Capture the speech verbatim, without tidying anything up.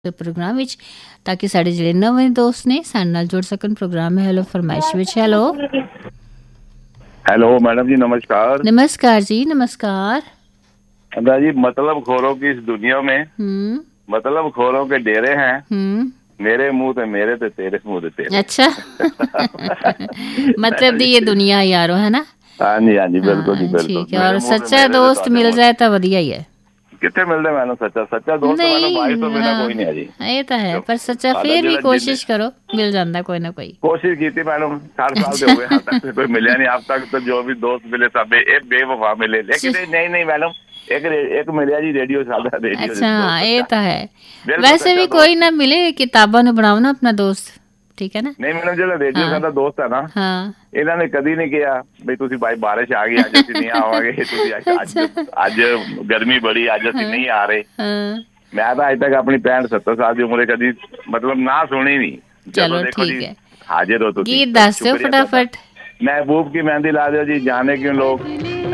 Programme ਵਿੱਚ ਤਾਂ ਕਿ ਸਾਡੇ ਜਿਹੜੇ ਨਵੇਂ ਦੋਸਤ ਨੇ ਸਾਡੇ ਨਾਲ ਜੁੜ ਸਕਣ। ਪ੍ਰੋਗਰਾਮ ਹੈ ਹੈਲੋ ਫਰਮਾਇਸ਼ ਵਿੱਚ। ਹੈਲੋ हेलो मैडम जी, नमस्कार। नमस्कार जी, नमस्कार। जी मतलब खोरों की इस दुनिया में मतलब खोरों के डेरे हैं, मेरे मुंह ते मेरे ते तेरे मुंह ते तेरे। अच्छा मतलब दी ये दुनिया यारो है ना। हाँ जी हाँ जी बिल्कुल जी बिल्कुल। ठीक है, और सच्चा दोस्त मिल जाए तो वधिया ही है। कितने मिलते मैंने सच्चा सच्चा दोस्त मैंने भाई तो बिना कोई नहीं है जी। ये तो है, पर सच्चा फिर भी कोशिश करो, मिल जाता कोई ना कोई। कोशिश की थी मैडम, साठ साल से हो गए, हाल तक कोई मिला नहीं। अब तक तो जो भी दोस्त मिले सब एक बेवफा मिले, लेकिन नहीं नहीं मैडम एक एक मिले जी रेडियो सादा रेडियो। अच्छा ये तो है, वैसे भी कोई ना मिले किताबा ने बनाओ ना अपना दोस्त, ठीक है ना। नहीं मैडम जो रेडियो सादा दोस्त है ना, ਇਹਨਾਂ ਨੇ ਕਦੀ ਨਹੀਂ ਕਿਹਾ ਬਈ ਤੁਸੀਂ ਭਾਈ ਬਾਰਿਸ਼ ਆ ਗਈ ਅੱਜ ਅਸੀਂ ਨਹੀਂ ਆਵਾਂਗੇ, ਤੁਸੀਂ ਅੱਜ ਅੱਜ ਗਰਮੀ ਬੜੀ ਅੱਜ ਅਸੀਂ ਨਹੀਂ ਆ ਰਹੇ। ਮੈਂ ਤਾਂ ਅੱਜ ਤੱਕ ਆਪਣੀ ਪੈਂਹਠ ਸੱਤਰ ਸਾਲ ਦੀ ਉਮਰੇ ਕਦੀ ਮਤਲਬ ਨਾ ਸੁਣੀ ਨਹੀਂ। ਚਲੋ ਠੀਕ ਹੈ, ਹਾਜ਼ਰ ਹੋ ਤੁਸੀਂ। ਗੀਤ ਦੱਸ ਦਿਓ ਫਟਾਫਟ। महबूब की मेहंदी ला दो जी, जाने क्यों लोग